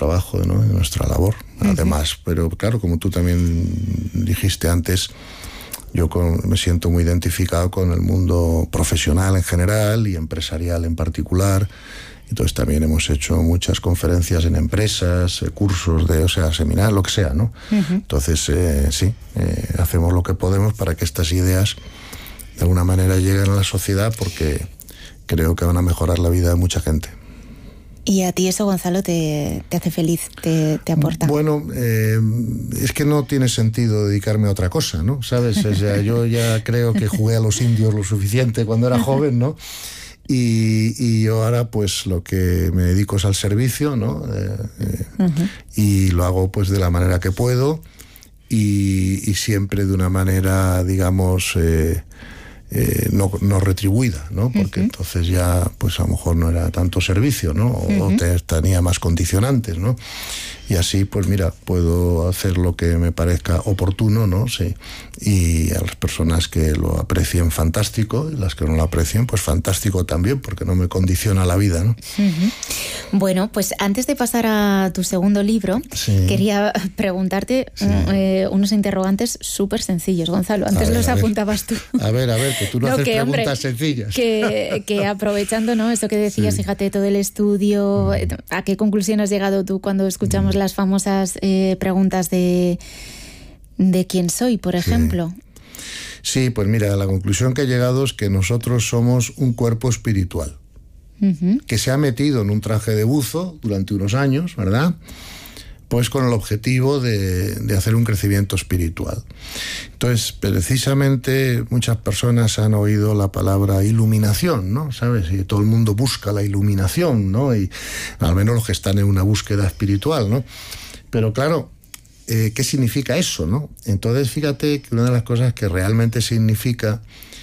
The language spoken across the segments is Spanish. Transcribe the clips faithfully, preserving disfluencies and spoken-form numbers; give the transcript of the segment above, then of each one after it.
trabajo, ¿no? De nuestra labor, uh-huh. además. Pero claro, como tú también dijiste antes, yo con, me siento muy identificado con el mundo profesional en general y empresarial en particular. Entonces también hemos hecho muchas conferencias en empresas, eh, cursos de, o sea, seminarios, lo que sea, ¿no? Uh-huh. Entonces, eh, sí, eh, hacemos lo que podemos para que estas ideas de alguna manera lleguen a la sociedad, porque creo que van a mejorar la vida de mucha gente. ¿Y a ti eso, Gonzalo, te, te hace feliz, te, te aporta? Bueno, eh, es que no tiene sentido dedicarme a otra cosa, ¿no? ¿Sabes? O sea, yo ya creo que jugué a los indios lo suficiente cuando era joven, ¿no? Y, y yo ahora pues lo que me dedico es al servicio, ¿no? Eh, eh, uh-huh. Y lo hago pues de la manera que puedo y, y siempre de una manera, digamos, eh, eh, no, no retribuida, ¿no? Porque uh-huh. entonces ya pues a lo mejor no era tanto servicio, ¿no? O, uh-huh. o te, tenía más condicionantes, ¿no? Y así, pues mira, puedo hacer lo que me parezca oportuno, ¿no? Sí. Y a las personas que lo aprecien, fantástico, y las que no lo aprecien, pues fantástico también, porque no me condiciona la vida, ¿no? Uh-huh. Bueno, pues antes de pasar a tu segundo libro, sí. quería preguntarte sí. eh, unos interrogantes súper sencillos, Gonzalo. Antes ver, los apuntabas tú. A ver, a ver, que tú no, no haces que, preguntas hombre, sencillas. Que, que aprovechando, ¿no? Eso que decías, sí. fíjate, todo el estudio, uh-huh. ¿a qué conclusión has llegado tú cuando escuchamos uh-huh. las famosas eh, preguntas de, de quién soy, por ejemplo? Sí. Sí, pues mira, la conclusión que he llegado es que nosotros somos un cuerpo espiritual, uh-huh. que se ha metido en un traje de buzo durante unos años, ¿verdad? Pues con el objetivo de, de hacer un crecimiento espiritual. Entonces, precisamente, muchas personas han oído la palabra iluminación, ¿no? ¿Sabes? Y todo el mundo busca la iluminación, ¿no? Y al menos los que están en una búsqueda espiritual, ¿no? Pero claro, Eh, ¿qué significa eso, no? Entonces, fíjate que una de las cosas que realmente significa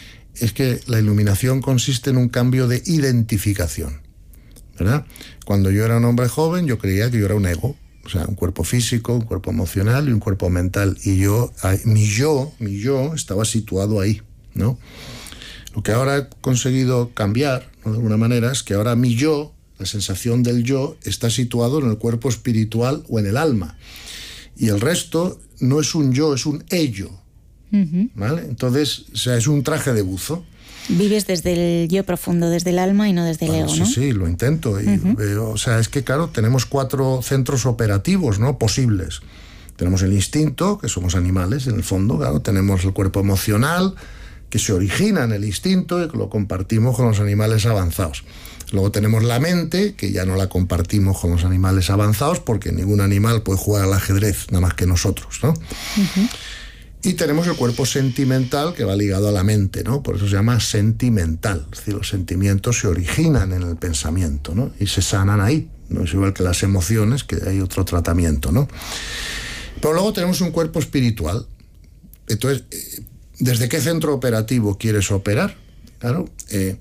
es que la iluminación consiste en un cambio de identificación, ¿verdad? Cuando yo era un hombre joven, yo creía que yo era un ego, o sea, un cuerpo físico, un cuerpo emocional y un cuerpo mental, y yo, mi yo, mi yo estaba situado ahí, ¿no? Lo que ahora he conseguido cambiar, ¿no? De alguna manera, es que ahora mi yo, la sensación del yo, está situado en el cuerpo espiritual o en el alma. Y el resto no es un yo, es un ello, uh-huh. ¿vale? Entonces, o sea, es un traje de buzo. Vives desde el yo profundo, desde el alma y no desde el bueno, ego, sí, ¿no? Sí, sí, lo intento. Y uh-huh. veo, o sea, es que, claro, tenemos cuatro centros operativos, ¿no? Posibles. Tenemos el instinto, que somos animales, en el fondo, claro. Tenemos el cuerpo emocional, que se origina en el instinto y que lo compartimos con los animales avanzados. Luego tenemos la mente, que ya no la compartimos con los animales avanzados, porque ningún animal puede jugar al ajedrez, nada más que nosotros, ¿no? Uh-huh. Y tenemos el cuerpo sentimental, que va ligado a la mente, ¿no? Por eso se llama sentimental. Es decir, los sentimientos se originan en el pensamiento, ¿no? Y se sanan ahí. No es igual que las emociones, que hay otro tratamiento, ¿no? Pero luego tenemos un cuerpo espiritual. Entonces, ¿desde qué centro operativo quieres operar? Claro, eh...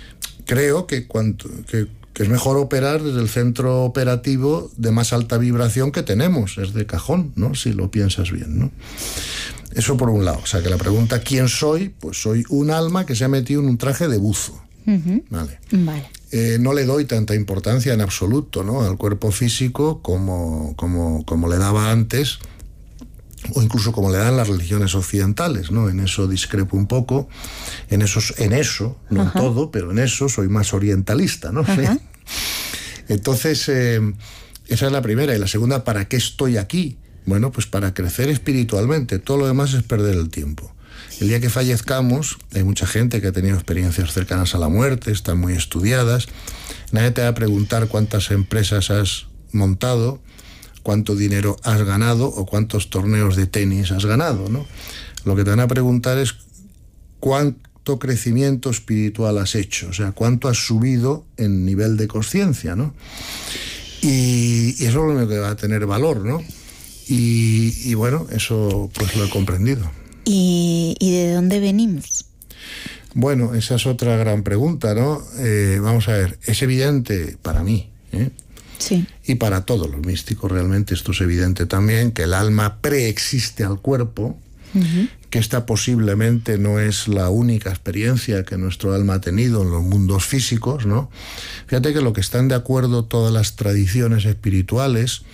Creo que, cuanto, que, que es mejor operar desde el centro operativo de más alta vibración que tenemos, es de cajón, ¿no? Si lo piensas bien, ¿no? Eso por un lado. O sea, que la pregunta ¿quién soy? Pues soy un alma que se ha metido en un traje de buzo. Uh-huh. Vale. Vale. Eh, no le doy tanta importancia en absoluto, ¿no? Al cuerpo físico como, como, como le daba antes, o incluso como le dan las religiones occidentales, ¿no? En eso discrepo un poco, en eso, en eso no uh-huh. en todo, pero en eso soy más orientalista, ¿no? Uh-huh. Entonces, eh, esa es la primera. Y la segunda, ¿para qué estoy aquí? Bueno, pues para crecer espiritualmente. Todo lo demás es perder el tiempo. El día que fallezcamos, hay mucha gente que ha tenido experiencias cercanas a la muerte, están muy estudiadas. Nadie te va a preguntar cuántas empresas has montado, cuánto dinero has ganado o cuántos torneos de tenis has ganado, ¿no? Lo que te van a preguntar es cuánto crecimiento espiritual has hecho, o sea, cuánto has subido en nivel de conciencia, ¿no? Y, y eso es lo único que va a tener valor, ¿no? Y, y bueno, eso pues lo he comprendido. ¿Y, y de dónde venimos? Bueno, esa es otra gran pregunta, ¿no? Eh, vamos a ver, es evidente para mí, ¿eh? Sí. Y para todos los místicos realmente esto es evidente también, que el alma preexiste al cuerpo, uh-huh. que esta posiblemente no es la única experiencia que nuestro alma ha tenido en los mundos físicos, ¿no? Fíjate que lo que están de acuerdo todas las tradiciones espirituales